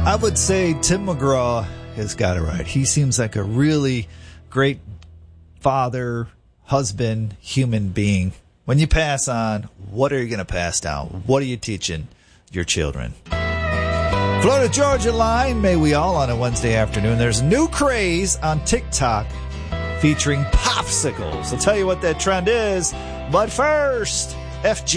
I would say Tim McGraw has got it right. He seems like a really great father, husband, human being. When you pass on, what are you going to pass down? What are you teaching your children? Florida Georgia line, may we all on a Wednesday afternoon. There's a new craze on TikTok featuring popsicles. I'll tell you what that trend is. But first, FG.